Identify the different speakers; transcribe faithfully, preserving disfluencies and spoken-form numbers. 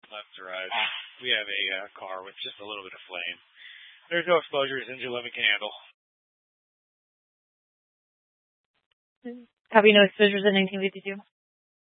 Speaker 1: Left to right. We have a uh, car with just a little bit of flame. There's no exposures. Engine eleven can handle.
Speaker 2: Copy, no exposures in nineteen fifty-two.